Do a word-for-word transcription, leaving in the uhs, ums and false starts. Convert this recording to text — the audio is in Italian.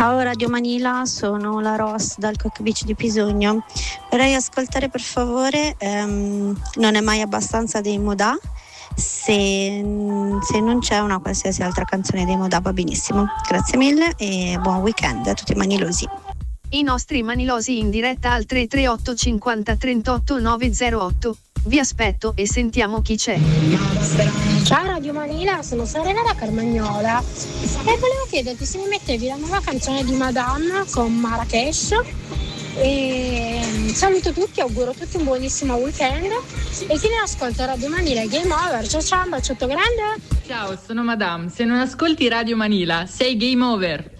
Ciao Radio Manila, sono la Ross dal Cock Beach di Pisogno. Vorrei ascoltare per favore um, Non è mai abbastanza dei Modà. Se, se non c'è una qualsiasi altra canzone dei Modà va benissimo. Grazie mille e buon weekend a tutti i manilosi. I nostri manilosi in diretta al tre tre otto cinquanta trentotto novecentotto. Vi aspetto e sentiamo chi c'è. Ciao Radio Manila, sono Serena da Carmagnola e volevo chiederti se mi mettevi la nuova canzone di Madame con Marrakesh. E saluto tutti, auguro a tutti un buonissimo weekend e chi ne ascolta Radio Manila è Game Over. Ciao ciao, un baciotto grande. Ciao, sono Madame, se non ascolti Radio Manila sei Game Over.